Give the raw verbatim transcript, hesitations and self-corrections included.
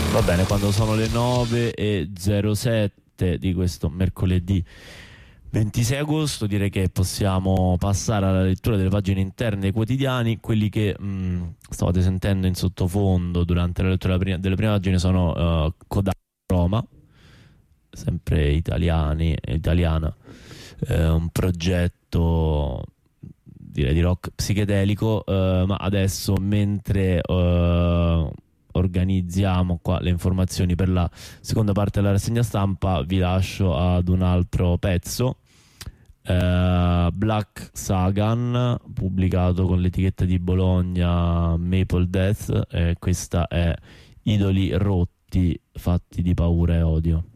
Va bene, quando sono le nove e zero sette di questo mercoledì ventisei agosto, direi che possiamo passare alla lettura delle pagine interne dei quotidiani. Quelli che mh, stavate sentendo in sottofondo durante la lettura della prima- delle prime pagine sono uh, Kodaka Roma, sempre italiani, italiana, eh, un progetto direi di rock psichedelico, eh, ma adesso mentre eh, organizziamo qua le informazioni per la seconda parte della rassegna stampa, vi lascio ad un altro pezzo. Uh, Black Sagan, pubblicato con l'etichetta di Bologna Maple Death, e questa è Idoli rotti fatti di paura e odio.